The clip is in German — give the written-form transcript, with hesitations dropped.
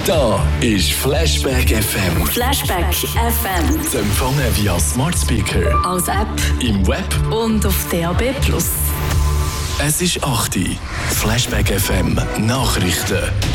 Da ist Flashback FM. Flashback FM. Zu empfangen via Smart Speaker, Als App im Web. und auf DAB+. Es ist 8 Uhr. Flashback FM Nachrichten.